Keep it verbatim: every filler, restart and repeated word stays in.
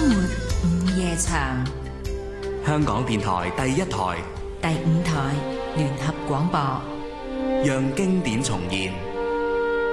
活午夜場， 香港電台第一台、 第五台聯合廣播， 讓經典重現。